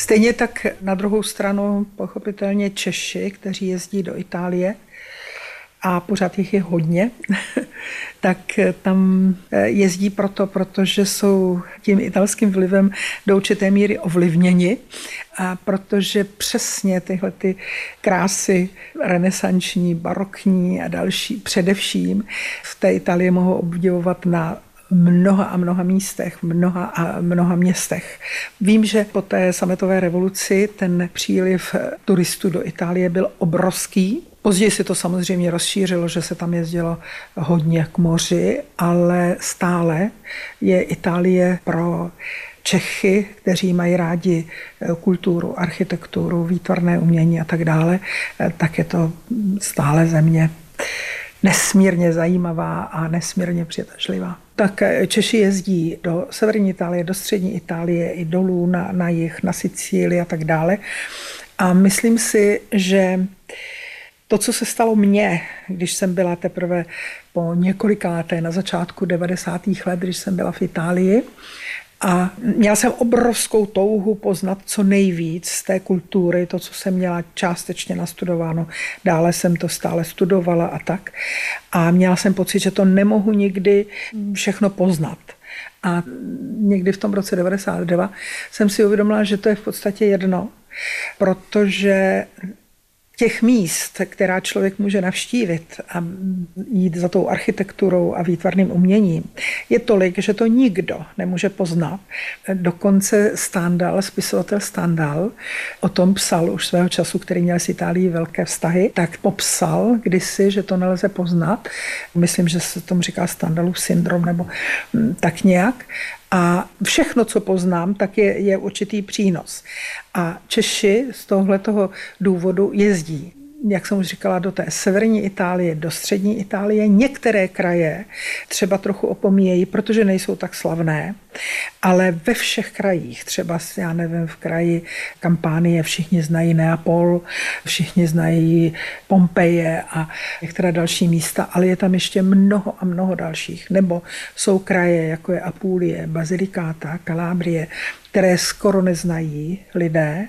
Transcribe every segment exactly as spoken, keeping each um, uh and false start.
Stejně tak na druhou stranu pochopitelně Češi, kteří jezdí do Itálie, a pořád jich je hodně, tak tam jezdí proto, protože jsou tím italským vlivem do určité míry ovlivněni a protože přesně tyhle ty krásy renesanční, barokní a další především v té Itálii mohou obdivovat na mnoha a mnoha místech, mnoha a mnoha městech. Vím, že po té sametové revoluci ten příliv turistů do Itálie byl obrovský. Později se to samozřejmě rozšířilo, že se tam jezdilo hodně k moři, ale stále je Itálie pro Čechy, kteří mají rádi kulturu, architekturu, výtvarné umění a tak dále, tak je to stále země nesmírně zajímavá a nesmírně přitažlivá. Tak Češi jezdí do severní Itálie, do střední Itálie i dolů na, na jih, na Sicílii a tak dále. A myslím si, že to, co se stalo mně, když jsem byla teprve po několikáté na začátku devadesátých let, když jsem byla v Itálii, a měla jsem obrovskou touhu poznat co nejvíc z té kultury, to, co jsem měla částečně nastudováno. Dále jsem to stále studovala a tak. A měla jsem pocit, že to nemohu nikdy všechno poznat. A někdy v tom roce devadesát dva jsem si uvědomila, že to je v podstatě jedno, protože těch míst, která člověk může navštívit a jít za tou architekturou a výtvarným uměním, je tolik, že to nikdo nemůže poznat. Dokonce Stendhal, spisovatel Stendhal, o tom psal už svého času, který měl s Itálií velké vztahy, tak popsal kdysi, že to nelze poznat. Myslím, že se tomu říká Stendhalův syndrom nebo tak nějak. A všechno, co poznám, tak je, je určitý přínos. A Češi z tohletoho důvodu jezdí, jak jsem už říkala, do té severní Itálie, do střední Itálie. Některé kraje třeba trochu opomíjejí, protože nejsou tak slavné, ale ve všech krajích, třeba já nevím, v kraji Kampánie všichni znají Neapol, všichni znají Pompeje a některá další místa, ale je tam ještě mnoho a mnoho dalších. Nebo jsou kraje, jako je Apulie, Basilicata, Kalábrie, které skoro neznají lidé,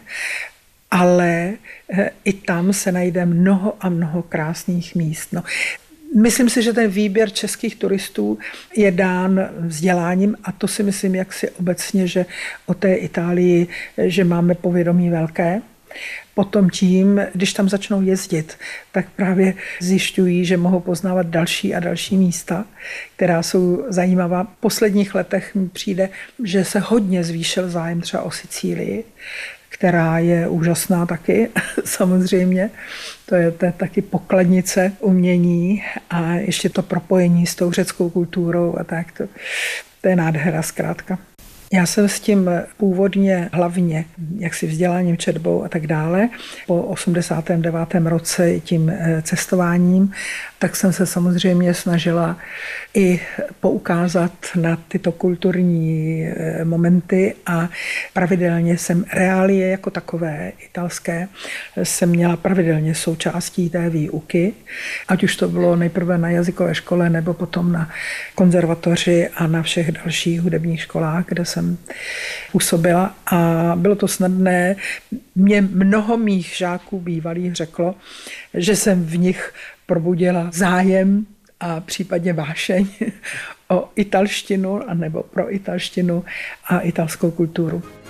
ale i tam se najde mnoho a mnoho krásných míst. No, myslím si, že ten výběr českých turistů je dán vzděláním a to si myslím jaksi obecně, že o té Itálii, že máme povědomí velké. Potom tím, když tam začnou jezdit, tak právě zjišťují, že mohou poznávat další a další místa, která jsou zajímavá. V posledních letech mi přijde, že se hodně zvýšil zájem třeba o Sicílii, která je úžasná taky, samozřejmě. To je, to je taky pokladnice umění a ještě to propojení s tou řeckou kulturou a tak. To, to je nádhera zkrátka. Já jsem s tím původně hlavně, jaksi vzděláním, četbou a tak dále, po osmdesátém devátém roce tím cestováním, tak jsem se samozřejmě snažila i poukázat na tyto kulturní momenty a pravidelně jsem reálie jako takové italské jsem měla pravidelně součástí té výuky, ať už to bylo nejprve na jazykové škole nebo potom na konzervatoři a na všech dalších hudebních školách, kde jsem působila a bylo to snadné. Mě mnoho mých žáků bývalých řeklo, že jsem v nich probudila zájem a případně vášeň o italštinu anebo pro italštinu a italskou kulturu.